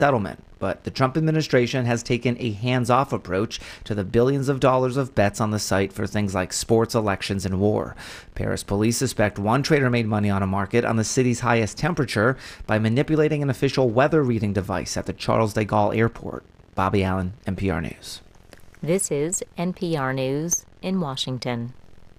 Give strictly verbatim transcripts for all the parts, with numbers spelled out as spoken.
settlement. But the Trump administration has taken a hands-off approach to the billions of dollars of bets on the site for things like sports, elections, and war. Paris police suspect one trader made money on a market on the city's highest temperature by manipulating an official weather reading device at the Charles de Gaulle airport. Bobby Allen, N P R News. This is N P R News in Washington.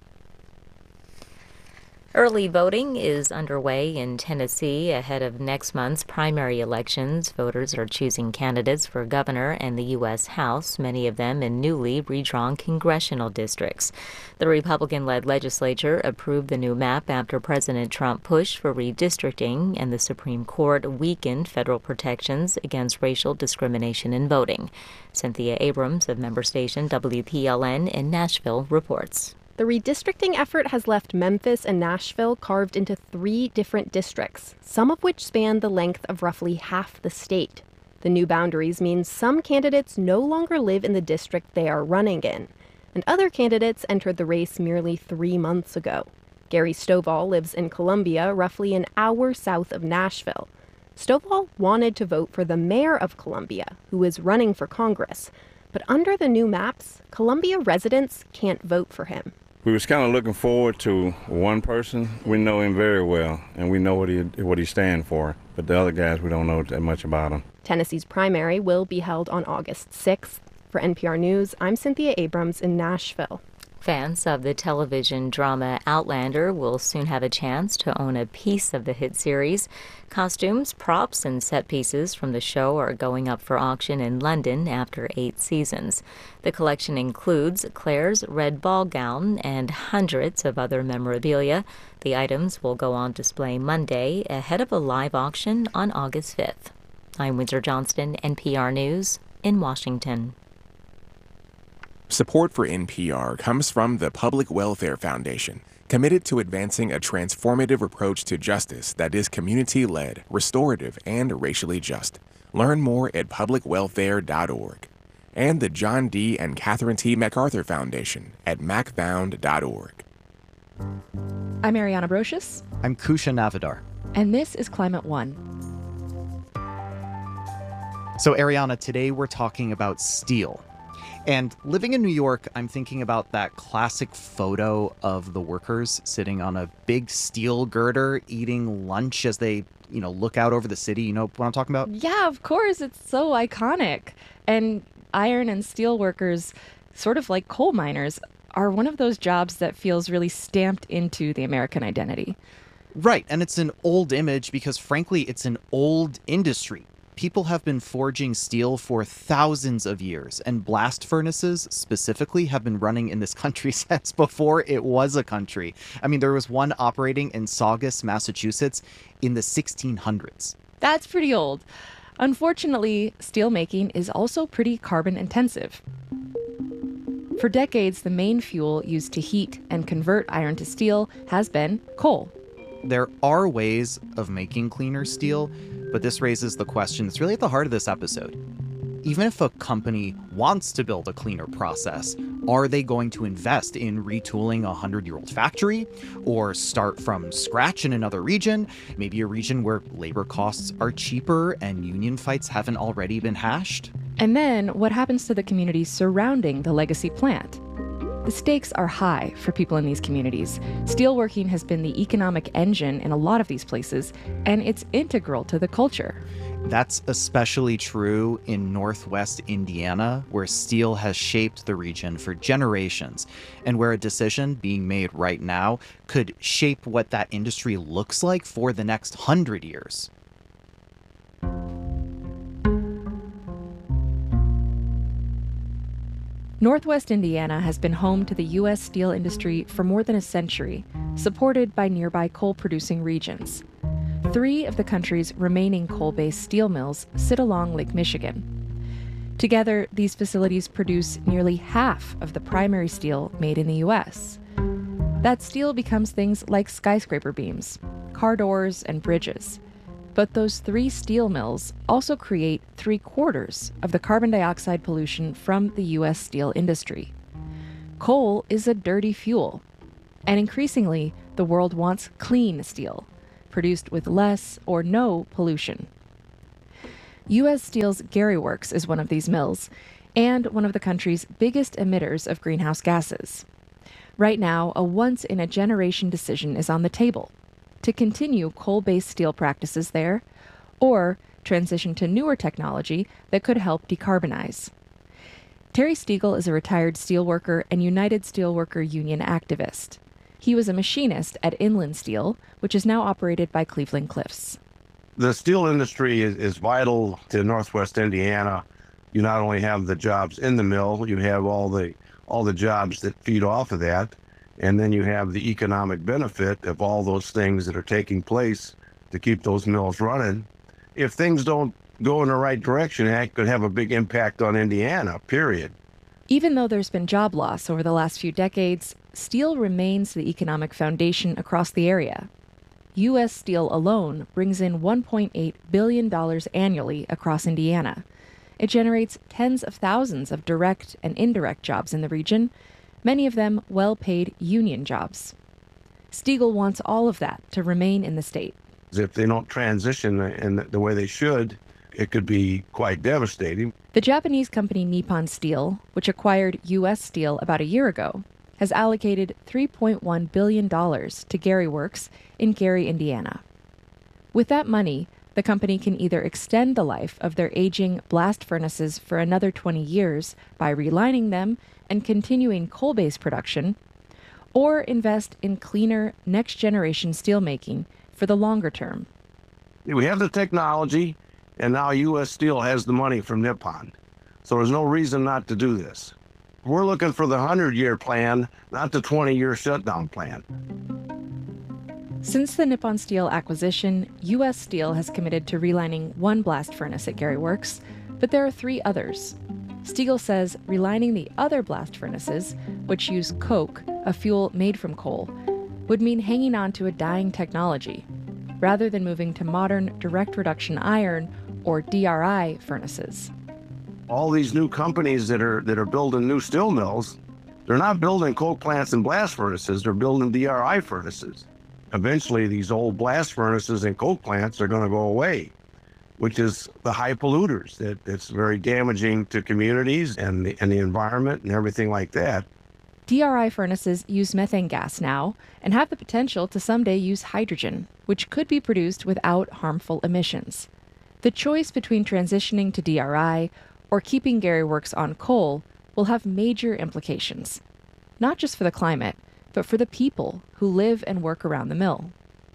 Early voting is underway in Tennessee ahead of next month's primary elections. Voters are choosing candidates for governor and the U S House, many of them in newly redrawn congressional districts. The Republican-led legislature approved the new map after President Trump pushed for redistricting, and the Supreme Court weakened federal protections against racial discrimination in voting. Cynthia Abrams of member station W P L N in Nashville reports. The redistricting effort has left Memphis and Nashville carved into three different districts, some of which span the length of roughly half the state. The new boundaries mean some candidates no longer live in the district they are running in, and other candidates entered the race merely three months ago. Gary Stovall lives in Columbia, roughly an hour south of Nashville. Stovall wanted to vote for the mayor of Columbia, who is running for Congress. But under the new maps, Columbia residents can't vote for him. We was kind of looking forward to one person. We know him very well, and we know what he what he stands for. But the other guys, we don't know that much about him. Tennessee's primary will be held on August sixth. For N P R News, I'm Cynthia Abrams in Nashville. Fans of the television drama Outlander will soon have a chance to own a piece of the hit series. Costumes, props, and set pieces from the show are going up for auction in London after eight seasons. The collection includes Claire's red ball gown and hundreds of other memorabilia. The items will go on display Monday ahead of a live auction on August fifth. I'm Windsor Johnston, N P R News in Washington. Support for N P R comes from the Public Welfare Foundation, committed to advancing a transformative approach to justice that is community-led, restorative, and racially just. Learn more at public welfare dot org. And the John D. and Catherine T. MacArthur Foundation at mac found dot org. I'm Ariana Brocious. I'm Kusha Navidar. And this is Climate One. So, Ariana, today we're talking about steel. And living in New York, I'm thinking about that classic photo of the workers sitting on a big steel girder eating lunch as they, you know, look out over the city. You know what I'm talking about? Yeah, of course. It's so iconic. And iron and steel workers, sort of like coal miners, are one of those jobs that feels really stamped into the American identity. Right. And it's an old image because, frankly, it's an old industry. People have been forging steel for thousands of years, and blast furnaces specifically have been running in this country since before it was a country. I mean, there was one operating in Saugus, Massachusetts in the sixteen hundreds. That's pretty old. Unfortunately, steelmaking is also pretty carbon intensive. For decades, the main fuel used to heat and convert iron to steel has been coal. There are ways of making cleaner steel, but this raises the question that's really at the heart of this episode. Even if a company wants to build a cleaner process, are they going to invest in retooling a hundred-year-old factory or start from scratch in another region, maybe a region where labor costs are cheaper and union fights haven't already been hashed? And then what happens to the communities surrounding the legacy plant? The stakes are high for people in these communities. Steelworking has been the economic engine in a lot of these places, and it's integral to the culture. That's especially true in Northwest Indiana, where steel has shaped the region for generations, and where a decision being made right now could shape what that industry looks like for the next hundred years. Northwest Indiana has been home to the U S steel industry for more than a century, supported by nearby coal-producing regions. Three of the country's remaining coal-based steel mills sit along Lake Michigan. Together, these facilities produce nearly half of the primary steel made in the U S. That steel becomes things like skyscraper beams, car doors, and bridges. But those three steel mills also create three-quarters of the carbon dioxide pollution from the U S steel industry. Coal is a dirty fuel, and increasingly, the world wants clean steel, produced with less or no pollution. U S Steel's Gary Works is one of these mills, and one of the country's biggest emitters of greenhouse gases. Right now, a once-in-a-generation decision is on the table: to continue coal-based steel practices there, or transition to newer technology that could help decarbonize. Terry Stiegel is a retired steelworker and United Steelworker Union activist. He was a machinist at Inland Steel, which is now operated by Cleveland Cliffs. The steel industry is, is vital to Northwest Indiana. You not only have the jobs in the mill, you have all the all the jobs that feed off of that, and then you have the economic benefit of all those things that are taking place to keep those mills running. If things don't go in the right direction, that could have a big impact on Indiana, period. Even though there's been job loss over the last few decades, steel remains the economic foundation across the area. U S Steel alone brings in one point eight billion dollars annually across Indiana. It generates tens of thousands of direct and indirect jobs in the region, many of them well-paid union jobs. Stiegel wants all of that to remain in the state. If they don't transition in the way they should, it could be quite devastating. The Japanese company Nippon Steel, which acquired U S Steel about a year ago, has allocated three point one billion dollars to Gary Works in Gary, Indiana. With that money, the company can either extend the life of their aging blast furnaces for another twenty years by relining them and continuing coal-based production, or invest in cleaner, next-generation steelmaking for the longer term. We have the technology, and now U S Steel has the money from Nippon. So there's no reason not to do this. We're looking for the hundred-year plan, not the twenty-year shutdown plan. Since the Nippon Steel acquisition, U S Steel has committed to relining one blast furnace at Gary Works, but there are three others. Stiegel says relining the other blast furnaces, which use coke, a fuel made from coal, would mean hanging on to a dying technology, rather than moving to modern direct reduction iron, or D R I, furnaces. All these new companies that are that are building new steel mills, they're not building coke plants and blast furnaces, they're building D R I furnaces. Eventually, these old blast furnaces and coke plants are going to go away, which is the high polluters. That it's very damaging to communities and the, and the environment and everything like that. D R I furnaces use methane gas now and have the potential to someday use hydrogen, which could be produced without harmful emissions. The choice between transitioning to D R I or keeping Gary Works on coal will have major implications, not just for the climate, but for the people who live and work around the mill.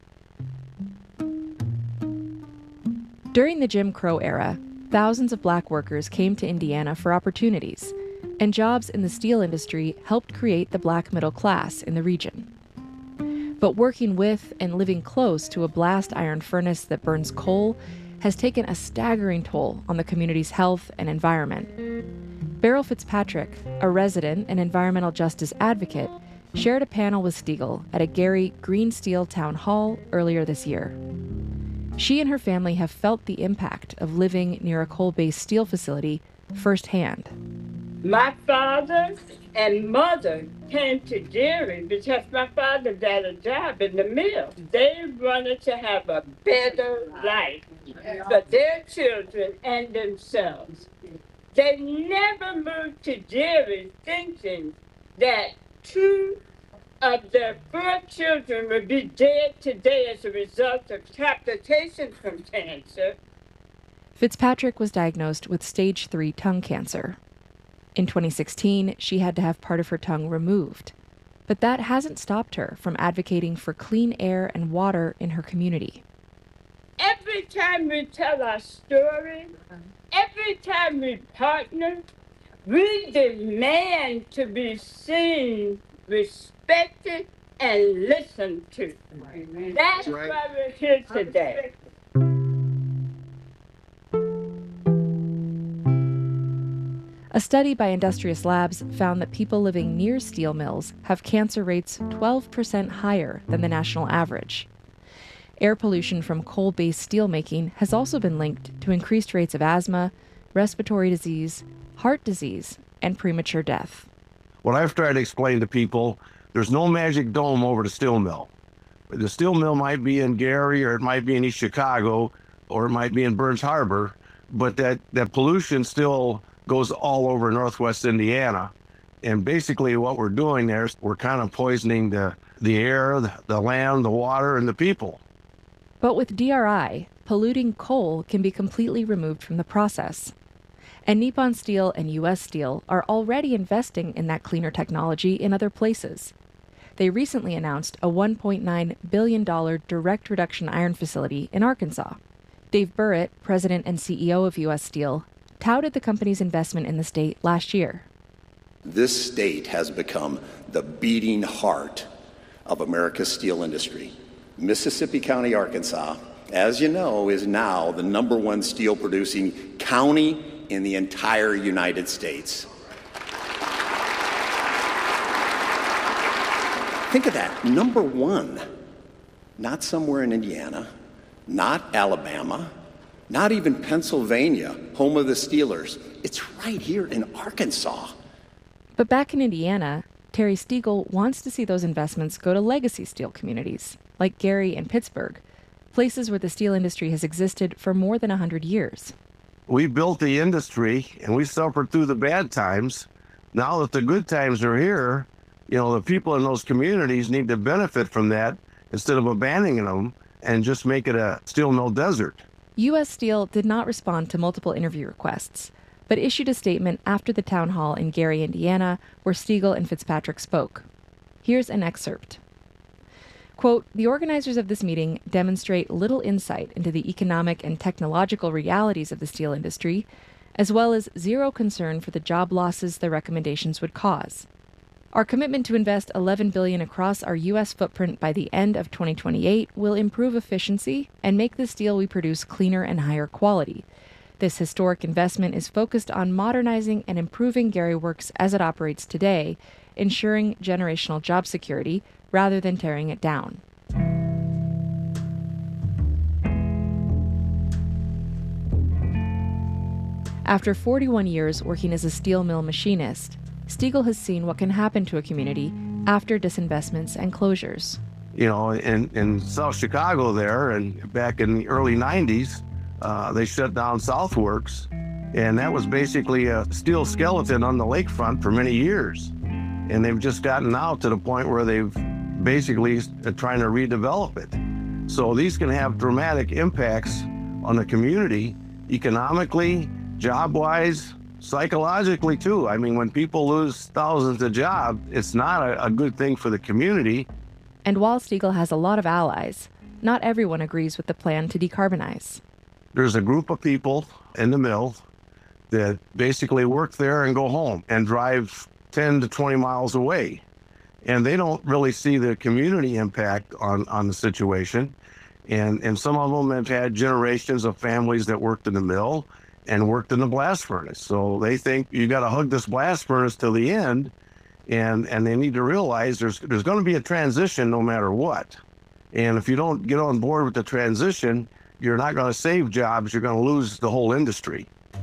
During the Jim Crow era, thousands of black workers came to Indiana for opportunities, and jobs in the steel industry helped create the black middle class in the region. But working with and living close to a blast iron furnace that burns coal has taken a staggering toll on the community's health and environment. Beryl Fitzpatrick, a resident and environmental justice advocate, shared a panel with Stiegel at a Gary Green Steel Town Hall earlier this year. She and her family have felt the impact of living near a coal-based steel facility firsthand. My father and mother came to Gary because my father got a job in the mill. They wanted to have a better life for their children and themselves. They never moved to Gary thinking that two of their four children would be dead today as a result of complications from cancer. Fitzpatrick was diagnosed with stage three tongue cancer. In twenty sixteen, she had to have part of her tongue removed. But that hasn't stopped her from advocating for clean air and water in her community. Every time we tell our story, every time we partner, we demand to be seen, respected, and listened to. That's right. Why we're here today. A study by Industrious Labs found that people living near steel mills have cancer rates twelve percent higher than the national average. Air pollution from coal-based steelmaking has also been linked to increased rates of asthma, respiratory disease, heart disease, and premature death. What I've tried to explain to people, there's no magic dome over the steel mill. The steel mill might be in Gary, or it might be in East Chicago, or it might be in Burns Harbor, but that, that pollution still goes all over Northwest Indiana. And basically what we're doing there is we're kind of poisoning the, the air, the, the land, the water, and the people. But with D R I, polluting coal can be completely removed from the process. And Nippon Steel and U S Steel are already investing in that cleaner technology in other places. They recently announced a one point nine billion dollars direct reduction iron facility in Arkansas. Dave Burritt, president and C E O of U S Steel, touted the company's investment in the state last year. This state has become the beating heart of America's steel industry. Mississippi County, Arkansas, as you know, is now the number one steel producing county in the entire United States. Think of that, number one, not somewhere in Indiana, not Alabama, not even Pennsylvania, home of the Steelers. It's right here in Arkansas. But back in Indiana, Terry Stiegel wants to see those investments go to legacy steel communities, like Gary and Pittsburgh, places where the steel industry has existed for more than one hundred years. We built the industry and we suffered through the bad times. Now that the good times are here, you know, the people in those communities need to benefit from that instead of abandoning them and just make it a steel mill desert. U S Steel did not respond to multiple interview requests, but issued a statement after the town hall in Gary, Indiana, where Stiegel and Fitzpatrick spoke. Here's an excerpt. Quote, "The organizers of this meeting demonstrate little insight into the economic and technological realities of the steel industry, as well as zero concern for the job losses their recommendations would cause. Our commitment to invest eleven billion dollars across our U S footprint by the end of twenty twenty-eight will improve efficiency and make the steel we produce cleaner and higher quality. This historic investment is focused on modernizing and improving Gary Works as it operates today, ensuring generational job security rather than tearing it down." After forty-one years working as a steel mill machinist, Stiegel has seen what can happen to a community after disinvestments and closures. You know, in, in South Chicago there, and back in the early nineties, uh, they shut down Southworks, and that was basically a steel skeleton on the lakefront for many years. And they've just gotten out to the point where they've basically trying to redevelop it. So these can have dramatic impacts on the community, economically, job-wise, psychologically too. I mean, when people lose thousands of jobs, it's not a, a good thing for the community. And while Stiegel has a lot of allies, not everyone agrees with the plan to decarbonize. There's a group of people in the mill that basically work there and go home and drive ten to twenty miles away. And they don't really see the community impact on, on the situation. And, and some of them have had generations of families that worked in the mill and worked in the blast furnace. So they think you got to hug this blast furnace till the end. And, and they need to realize there's, there's going to be a transition no matter what. And if you don't get on board with the transition, you're not going to save jobs, you're going to lose the whole industry.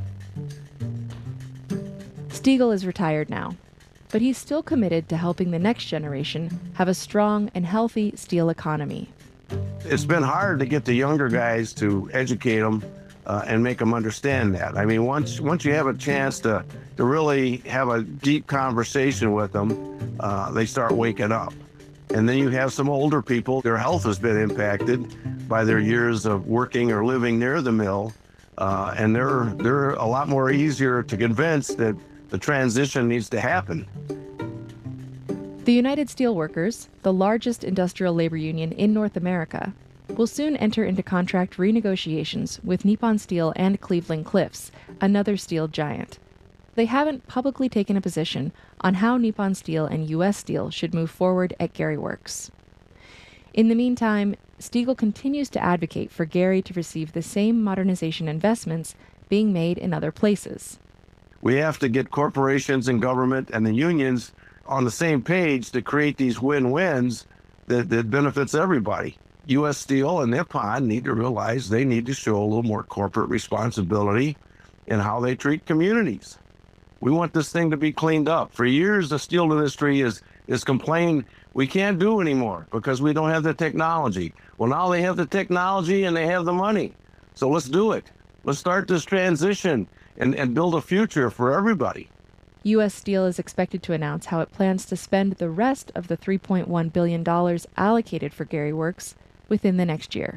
Stiegel is retired now, but he's still committed to helping the next generation have a strong and healthy steel economy. It's been hard to get the younger guys to educate them uh, and make them understand that. I mean, once once you have a chance to, to really have a deep conversation with them, uh, they start waking up. And then you have some older people, their health has been impacted by their years of working or living near the mill, uh, and they're, they're a lot more easier to convince that the transition needs to happen. The United Steelworkers, the largest industrial labor union in North America, will soon enter into contract renegotiations with Nippon Steel and Cleveland Cliffs, another steel giant. They haven't publicly taken a position on how Nippon Steel and U S Steel should move forward at Gary Works. In the meantime, Stiegel continues to advocate for Gary to receive the same modernization investments being made in other places. We have to get corporations and government and the unions on the same page to create these win-wins that, that benefits everybody. U S Steel and Nippon need to realize they need to show a little more corporate responsibility in how they treat communities. We want this thing to be cleaned up. For years, the steel industry is, is complaining we can't do anymore because we don't have the technology. Well, now they have the technology and they have the money. So let's do it. Let's start this transition and, and build a future for everybody. U S Steel is expected to announce how it plans to spend the rest of the three point one billion dollars allocated for Gary Works within the next year.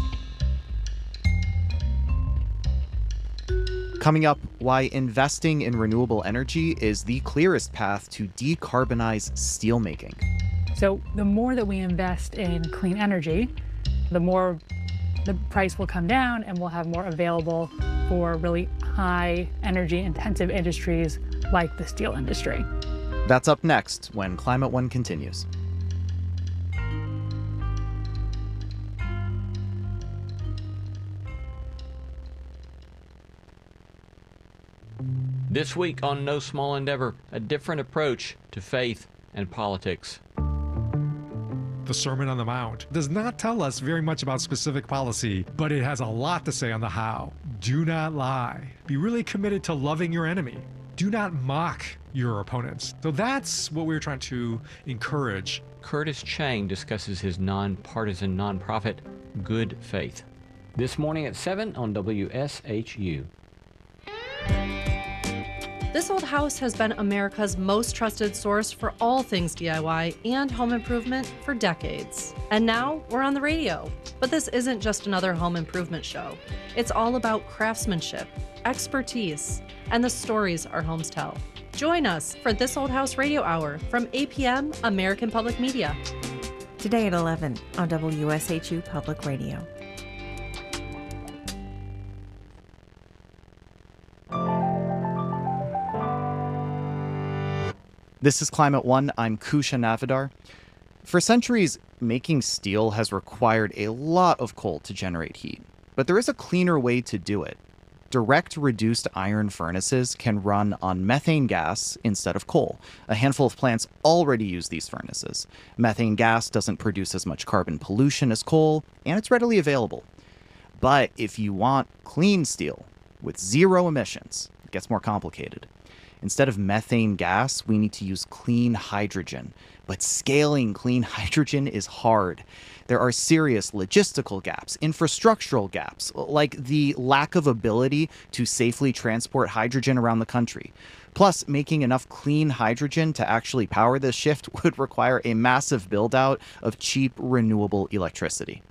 Coming up, why investing in renewable energy is the clearest path to decarbonize steelmaking. So the more that we invest in clean energy, the more the price will come down and we'll have more available for really high energy intensive industries like the steel industry. That's up next when Climate One continues. This week on No Small Endeavor, a different approach to faith and politics. The Sermon on the Mount does not tell us very much about specific policy, but it has a lot to say on the how. Do not lie. Be really committed to loving your enemy. Do not mock your opponents. So that's what we're trying to encourage. Curtis Chang discusses his nonpartisan nonprofit, Good Faith. This morning at seven on W S H U. This Old House has been America's most trusted source for all things D I Y and home improvement for decades. And now we're on the radio. But this isn't just another home improvement show. It's all about craftsmanship, expertise, and the stories our homes tell. Join us for This Old House Radio Hour from eight p.m. American Public Media. Today at eleven on W S H U Public Radio. This is Climate One. I'm Kusha Navidar. For centuries, making steel has required a lot of coal to generate heat. But there is a cleaner way to do it. Direct reduced iron furnaces can run on methane gas instead of coal. A handful of plants already use these furnaces. Methane gas doesn't produce as much carbon pollution as coal, and it's readily available. But if you want clean steel with zero emissions, it gets more complicated. Instead of methane gas, we need to use clean hydrogen. But scaling clean hydrogen is hard. There are serious logistical gaps, infrastructural gaps, like the lack of ability to safely transport hydrogen around the country. Plus, making enough clean hydrogen to actually power this shift would require a massive build-out of cheap, renewable electricity.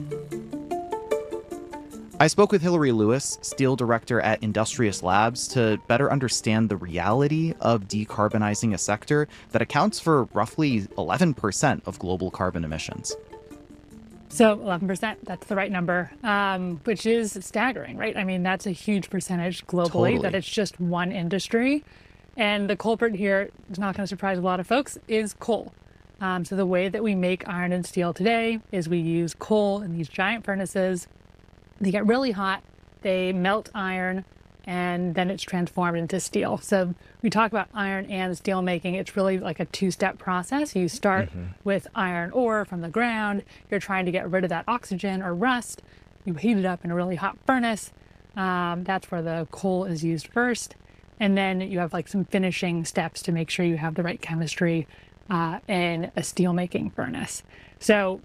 I spoke with Hillary Lewis, steel director at Industrious Labs, to better understand the reality of decarbonizing a sector that accounts for roughly eleven percent of global carbon emissions. So eleven percent, that's the right number, um, which is staggering, right? I mean, that's a huge percentage globally, Totally. that it's just one industry. And the culprit here, is not going to surprise a lot of folks, is coal. Um, so the way that we make iron and steel today is we use coal in these giant furnaces. They get really hot, they melt iron, and then it's transformed into steel. So we talk about iron and steel making. It's really like a two-step process. You start Mhm. with iron ore from the ground. You're trying to get rid of that oxygen or rust. You heat it up in a really hot furnace. Um, that's where the coal is used first. And then you have like some finishing steps to make sure you have the right chemistry uh, in a steel making furnace. So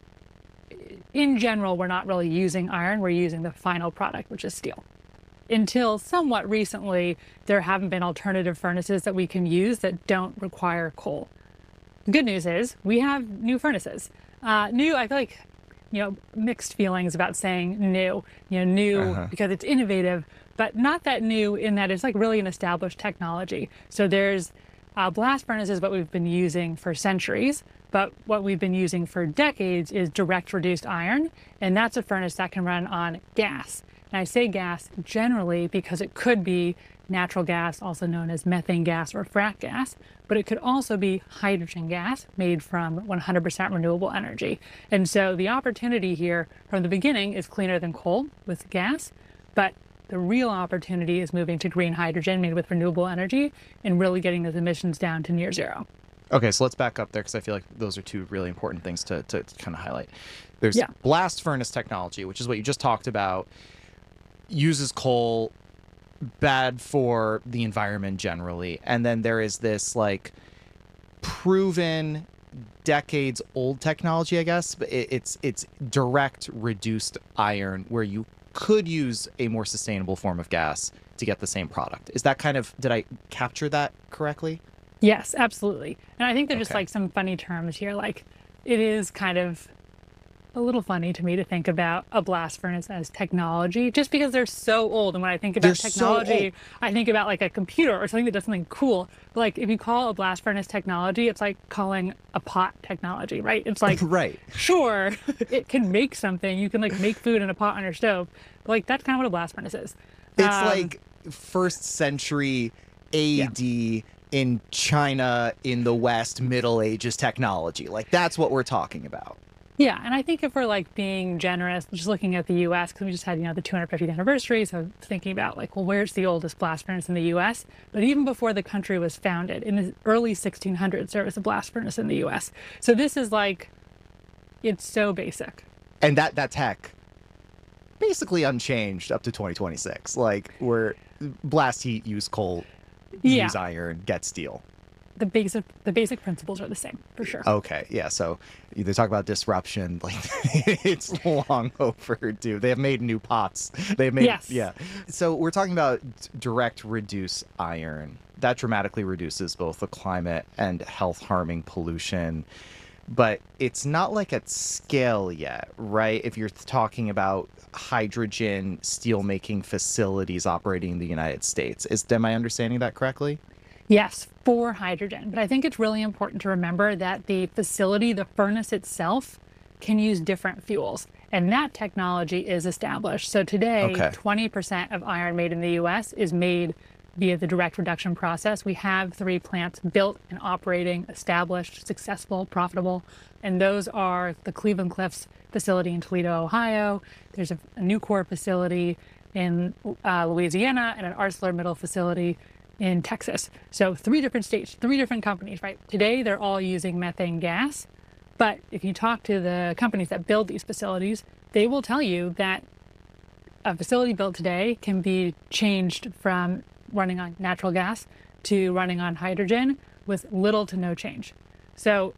in general, we're not really using iron. We're using the final product, which is steel. Until somewhat recently, there haven't been alternative furnaces that we can use that don't require coal. The good news is we have new furnaces. Uh, new, I feel like, you know, mixed feelings about saying new, you know, new Uh-huh. because it's innovative, but not that new in that it's like really an established technology. So there's uh, blast furnaces, what we've been using for centuries, but what we've been using for decades is direct reduced iron, and that's a furnace that can run on gas. And I say gas generally because it could be natural gas, also known as methane gas or frack gas, but it could also be hydrogen gas made from one hundred percent renewable energy. And so the opportunity here from the beginning is cleaner than coal with gas, but the real opportunity is moving to green hydrogen made with renewable energy and really getting those emissions down to near zero. Okay, so let's back up there because I feel like those are two really important things to, to, to kind of highlight. There's Yeah. blast furnace technology, which is what you just talked about, uses coal, bad for the environment generally. And then there is this like proven decades old technology, I guess, but it, it's it's direct reduced iron where you could use a more sustainable form of gas to get the same product. Is that kind of, did I capture that correctly? Yes, absolutely. And I think there's just Okay. like some funny terms here. Like it is kind of a little funny to me to think about a blast furnace as technology just because they're so old. And when I think about They're so technology, old. I think about like a computer or something that does something cool. But like if you call a blast furnace technology, it's like calling a pot technology, right? It's like, right. Sure, it can make something. You can like make food in a pot on your stove. But like that's kind of what a blast furnace is. It's Um, like first century A D in China in the West, Middle Ages technology. Like that's what we're talking about. Yeah, and I think if we're like being generous, just looking at the U S, because we just had, you know, the two hundred fiftieth anniversary, so thinking about like, well, where's the oldest blast furnace in the U S? But even before the country was founded, in the early sixteen hundreds, there was a blast furnace in the U S. So this is like, it's so basic. And that that tech basically unchanged up to twenty twenty-six. Like we're blast heat, use coal, Yeah. use iron, get steel. The basic, the basic principles are the same, for sure. Okay, yeah. So they talk about disruption, like it's long overdue. They have made new pots. They've made Yes. yeah. So we're talking about direct reduce iron. That dramatically reduces both the climate and health harming pollution. But it's not like at scale yet, right? If you're talking about hydrogen steel making facilities operating in the United States. Is am I understanding that correctly? Yes, for hydrogen. But I think it's really important to remember that the facility, the furnace itself, can use different fuels. And that technology is established. So today, Okay. twenty percent of iron made in the U S is made via the direct reduction process. We have three plants built and operating, established, successful, profitable. And those are the Cleveland Cliffs facility in Toledo, Ohio. There's a, a Nucor facility in uh, Louisiana and an ArcelorMittal facility in Texas. So three different states, three different companies, right? Today, they're all using methane gas. But if you talk to the companies that build these facilities, they will tell you that a facility built today can be changed from running on natural gas to running on hydrogen with little to no change. So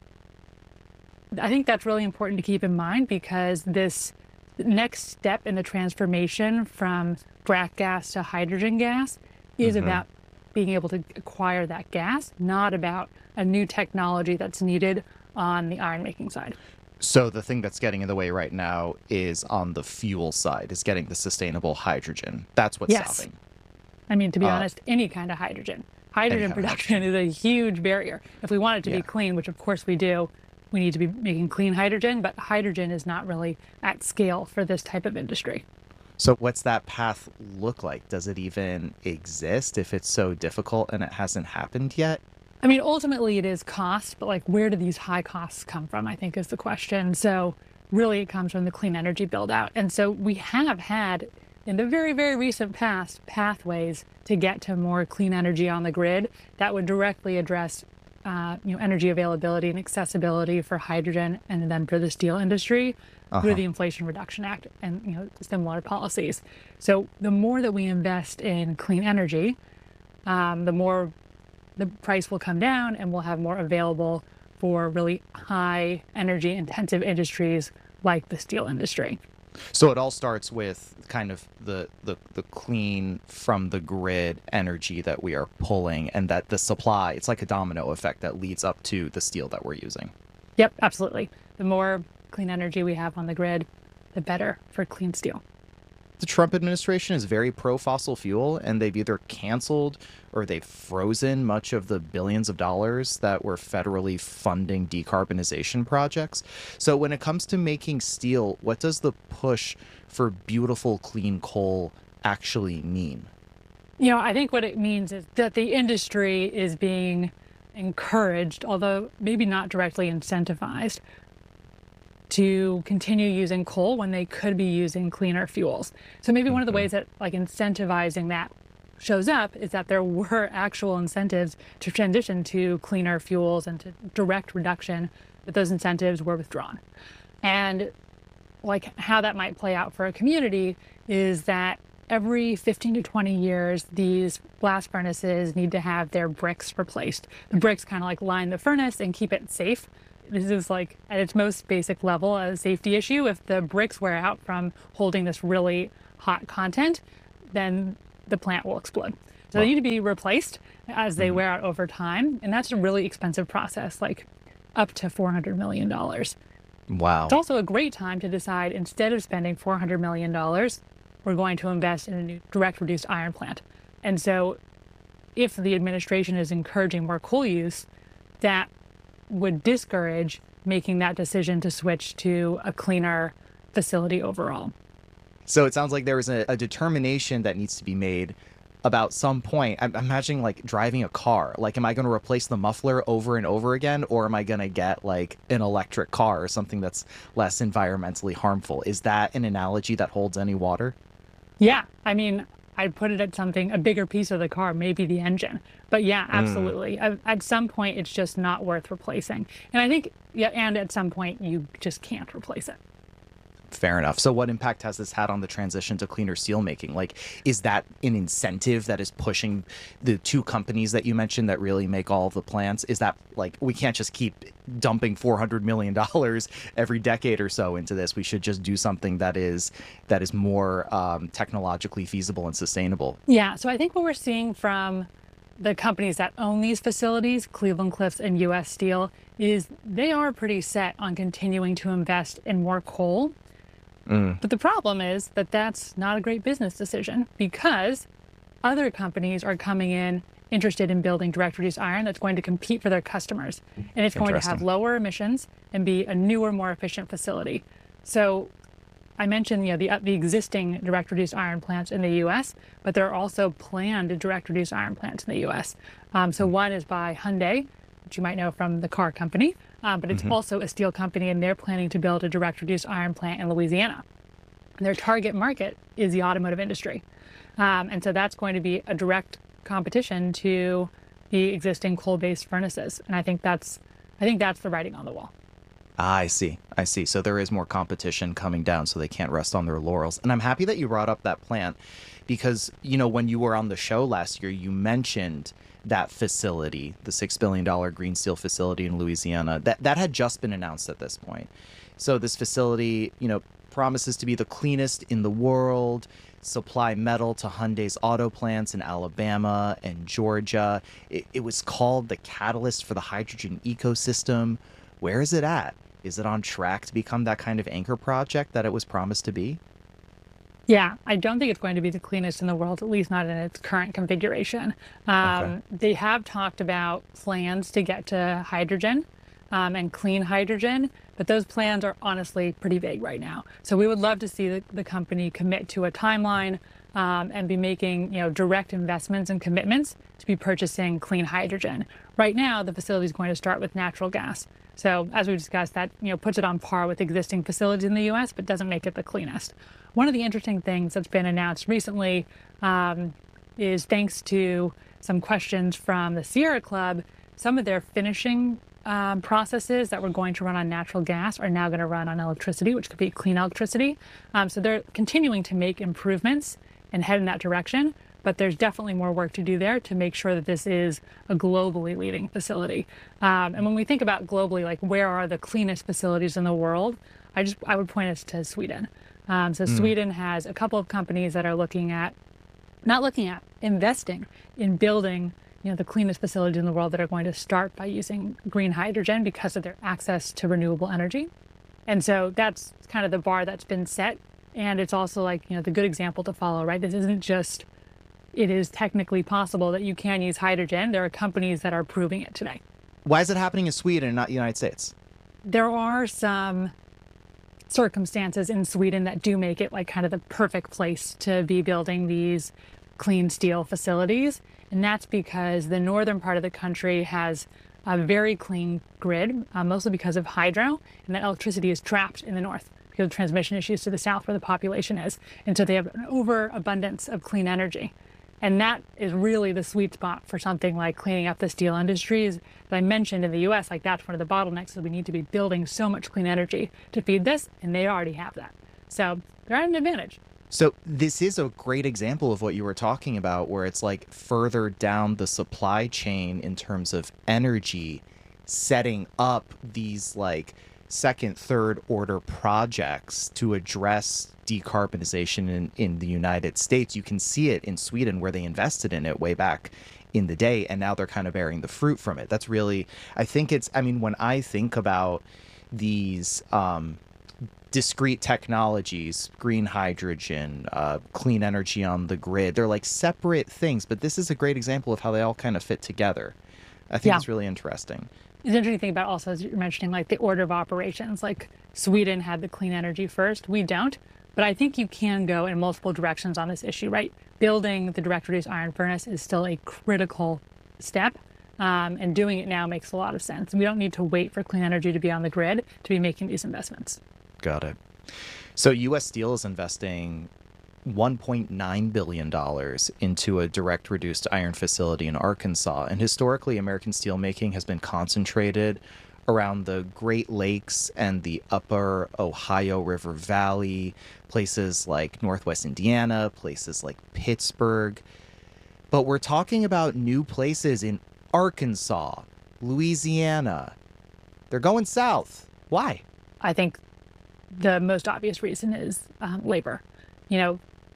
I think that's really important to keep in mind because this next step in the transformation from frac gas to hydrogen gas is Mhm. about being able to acquire that gas, not about a new technology that's needed on the iron making side. So the thing that's getting in the way right now is on the fuel side, is getting the sustainable hydrogen. That's what's Yes. stopping. I mean, to be Uh, honest, any kind of hydrogen. Hydrogen kind of production is a huge barrier. If we want it to Yeah. be clean, which of course we do, we need to be making clean hydrogen, but hydrogen is not really at scale for this type of industry. So what's that path look like? Does it even exist if it's so difficult and it hasn't happened yet? I mean, ultimately it is cost, but like where do these high costs come from, I think is the question. So really it comes from the clean energy build out. And so we have had in the very, very recent past pathways to get to more clean energy on the grid that would directly address uh, you know, energy availability and accessibility for hydrogen and then for the steel industry Uh-huh. through the Inflation Reduction Act and you know similar policies. So the more that we invest in clean energy, um, the more the price will come down and we'll have more available for really high energy intensive industries like the steel industry. So it all starts with kind of the, the, the clean from the grid energy that we are pulling and that the supply, it's like a domino effect that leads up to the steel that we're using. Yep, absolutely. The more clean energy we have on the grid, the better for clean steel. The Trump administration is very pro fossil fuel, and they've either canceled or they've frozen much of the billions of dollars that were federally funding decarbonization projects. So when it comes to making steel, what does the push for beautiful clean coal actually mean? You know, I think what it means is that the industry is being encouraged, although maybe not directly incentivized, to continue using coal when they could be using cleaner fuels. So maybe one of the ways that like incentivizing that shows up is that there were actual incentives to transition to cleaner fuels and to direct reduction, but those incentives were withdrawn. And like how that might play out for a community is that every fifteen to twenty years, these blast furnaces need to have their bricks replaced. The bricks kind of like line the furnace and keep it safe. This is like at its most basic level a safety issue. If the bricks wear out from holding this really hot content, then the plant will explode. So Wow. they need to be replaced as they Mhm. wear out over time. And that's a really expensive process, like up to four hundred million dollars. Wow. It's also a great time to decide, instead of spending four hundred million dollars, we're going to invest in a new direct reduced iron plant. And so if the administration is encouraging more coal use, that would discourage making that decision to switch to a cleaner facility overall. So it sounds like there is a, a determination that needs to be made about some point. I'm I'm imagining like driving a car. Like, am I going to replace the muffler over and over again, or am I going to get like an electric car or something that's less environmentally harmful? Is that an analogy that holds any water? Yeah, I mean, I'd put it at something, a bigger piece of the car, maybe the engine. But yeah, absolutely. At, at some point, it's just not worth replacing. And I think, yeah, and at some point, you just can't replace it. Fair enough. So what impact has this had on the transition to cleaner steel making? Like, is that an incentive that is pushing the two companies that you mentioned that really make all the plants? Is that like, we can't just keep dumping four hundred million dollars every decade or so into this? We should just do something that is that is more um, technologically feasible and sustainable. Yeah, so I think what we're seeing from the companies that own these facilities, Cleveland-Cliffs and U S Steel, is they are pretty set on continuing to invest in more coal. Mm. But the problem is that that's not a great business decision, because other companies are coming in interested in building direct reduced iron that's going to compete for their customers. And it's going to have Interesting. lower emissions and be a newer, more efficient facility. So I mentioned, you know, the, uh, the existing direct reduced iron plants in the U S, but there are also planned direct reduced iron plants in the U S. Um, so one is by Hyundai, which you might know from the car company, uh, but it's Mhm. also a steel company, and they're planning to build a direct reduced iron plant in Louisiana. And their target market is the automotive industry. Um, and so that's going to be a direct competition to the existing coal-based furnaces. And I think that's, I think that's the writing on the wall. Ah, I see. I see. So there is more competition coming down, so they can't rest on their laurels. And I'm happy that you brought up that plant because, you know, when you were on the show last year, you mentioned that facility, the six billion dollars green steel facility in Louisiana, that, that had just been announced at this point. So this facility, you know, promises to be the cleanest in the world, supply metal to Hyundai's auto plants in Alabama and Georgia. It, it was called the catalyst for the hydrogen ecosystem. Where is it at? Is it on track to become that kind of anchor project that it was promised to be? Yeah, I don't think it's going to be the cleanest in the world, at least not in its current configuration. Um, Okay. They have talked about plans to get to hydrogen um, and clean hydrogen, but those plans are honestly pretty vague right now. So we would love to see the, the company commit to a timeline um, and be making, you know, direct investments and commitments to be purchasing clean hydrogen. Right now, the facility is going to start with natural gas. So as we discussed, that, you know, puts it on par with existing facilities in the U S, but doesn't make it the cleanest. One of the interesting things that's been announced recently um, is, thanks to some questions from the Sierra Club, some of their finishing um, processes that were going to run on natural gas are now going to run on electricity, which could be clean electricity. Um, so they're continuing to make improvements and head in that direction, but there's definitely more work to do there to make sure that this is a globally leading facility. Um, and when we think about globally, like where are the cleanest facilities in the world, I just I would point us to Sweden. Um, so Mm. Sweden has a couple of companies that are looking at, not looking at, investing in building, you know, the cleanest facilities in the world that are going to start by using green hydrogen because of their access to renewable energy. And so that's kind of the bar that's been set. And it's also like, you know, the good example to follow, right? This isn't just, it is technically possible that you can use hydrogen. There are companies that are proving it today. Why is it happening in Sweden and not the United States? There are some circumstances in Sweden that do make it like kind of the perfect place to be building these clean steel facilities. And that's because the northern part of the country has a very clean grid, uh, mostly because of hydro, and that electricity is trapped in the north because of transmission issues to the south where the population is. And so they have an overabundance of clean energy. And that is really the sweet spot for something like cleaning up the steel industries that I mentioned in the U S. Like, that's one of the bottlenecks, so we need to be building so much clean energy to feed this, and they already have that. So they're at an advantage. So this is a great example of what you were talking about, where it's like further down the supply chain in terms of energy, setting up these like second, third order projects to address decarbonization in, in the United States. You can see it in Sweden, where they invested in it way back in the day, and now they're kind of bearing the fruit from it. That's really, I think it's, I mean, when I think about these um, discrete technologies, green hydrogen, uh, clean energy on the grid, they're like separate things, but this is a great example of how they all kind of fit together. I think Yeah. it's really interesting. The interesting thing about also, as you're mentioning, like the order of operations, like Sweden had the clean energy first, we don't. But I think you can go in multiple directions on this issue, right? Building the direct reduced iron furnace is still a critical step, um, and doing it now makes a lot of sense. We don't need to wait for clean energy to be on the grid to be making these investments. Got it. So U S Steel is investing one point nine billion dollars into a direct reduced iron facility in Arkansas. And historically, American steelmaking has been concentrated around the Great Lakes and the upper Ohio River Valley, places like Northwest Indiana, places like Pittsburgh. But we're talking about new places in Arkansas, Louisiana. They're going south. Why? I think the most obvious reason is um, labor. You know,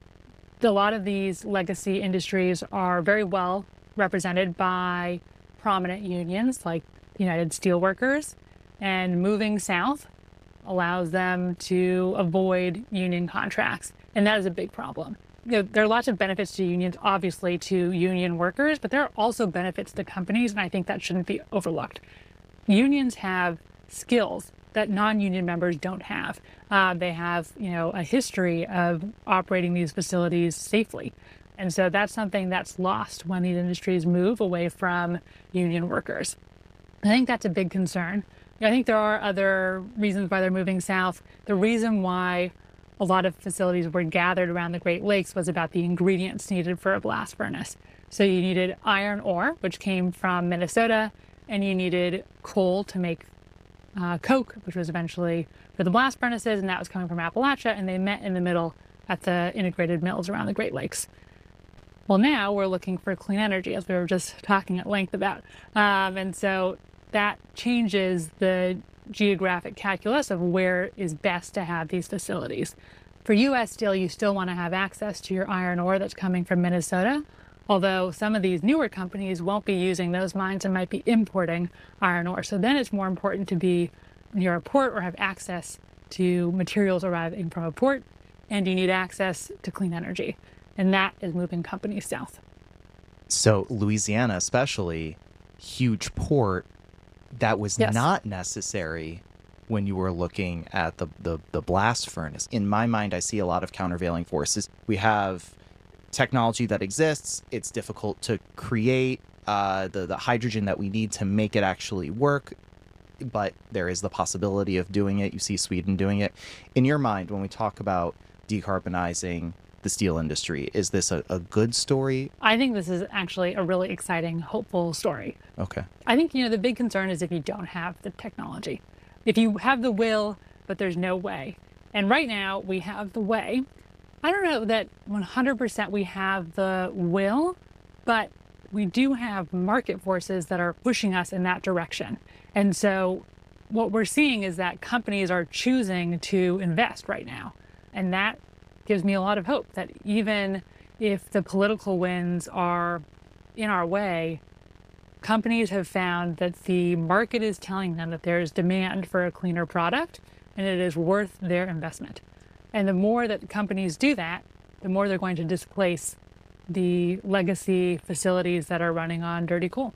a lot of these legacy industries are very well represented by prominent unions like United Steelworkers, and moving south allows them to avoid union contracts, and that is a big problem. You know, there are lots of benefits to unions, obviously, to union workers, but there are also benefits to companies, and I think that shouldn't be overlooked. Unions have skills that non-union members don't have. Uh, they have, you know, a history of operating these facilities safely. And so that's something that's lost when these industries move away from union workers. I think that's a big concern. I think there are other reasons why they're moving south. The reason why a lot of facilities were gathered around the Great Lakes was about the ingredients needed for a blast furnace. So you needed iron ore, which came from Minnesota, and you needed coal to make uh, coke, which was eventually for the blast furnaces, and that was coming from Appalachia, and they met in the middle at the integrated mills around the Great Lakes. Well, now we're looking for clean energy, as we were just talking at length about. Um, and so that changes the geographic calculus of where is best to have these facilities. For U S Steel, you still want to have access to your iron ore that's coming from Minnesota, although some of these newer companies won't be using those mines and might be importing iron ore. So then it's more important to be near a port or have access to materials arriving from a port, and you need access to clean energy. And that is moving companies south. So Louisiana, especially, huge port, that was Yes. not necessary when you were looking at the, the, the blast furnace. In my mind, I see a lot of countervailing forces. We have technology that exists. It's difficult to create uh, the, the hydrogen that we need to make it actually work, but there is the possibility of doing it. You see Sweden doing it. In your mind, when we talk about decarbonizing the steel industry, is this a, a good story? I think this is actually a really exciting, hopeful story. Okay. I think, you know, the big concern is if you don't have the technology. If you have the will, but there's no way. And right now we have the way. I don't know that one hundred percent we have the will, but we do have market forces that are pushing us in that direction. And so what we're seeing is that companies are choosing to invest right now. And that gives me a lot of hope that even if the political winds are in our way, companies have found that the market is telling them that there is demand for a cleaner product and it is worth their investment. And the more that companies do that, the more they're going to displace the legacy facilities that are running on dirty coal.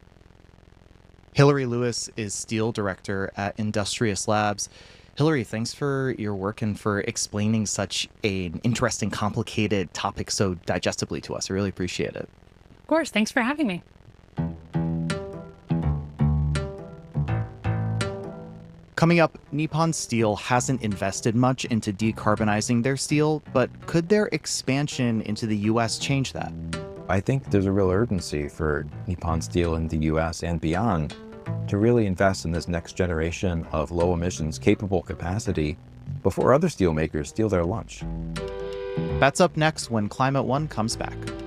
Hillary Lewis is steel director at Industrious Labs. Hillary, thanks for your work and for explaining such an interesting, complicated topic so digestibly to us. I really appreciate it. Of course. Thanks for having me. Coming up, Nippon Steel hasn't invested much into decarbonizing their steel, but could their expansion into the U S change that? I think there's a real urgency for Nippon Steel in the U S and beyond to really invest in this next generation of low emissions capable capacity before other steelmakers steal their lunch. That's up next when Climate One comes back.